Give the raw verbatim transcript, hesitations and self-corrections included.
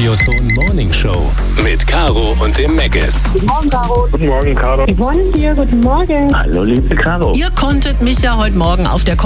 Radioton Morning Show mit Caro und dem Megas. Guten Morgen, Caro. Guten Morgen, Caro. Yvonne hier, guten Morgen. Hallo, liebe Caro. Ihr konntet mich ja heute Morgen auf der